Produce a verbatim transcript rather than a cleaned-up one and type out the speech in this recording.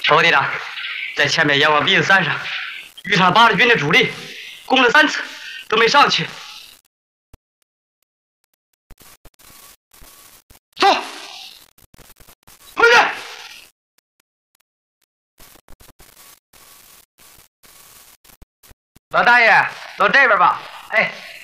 周队长，在前面阎王鼻子山上遇上八路军的主力，攻了三次都没上去。走，回去。老大爷，到这边吧。哎。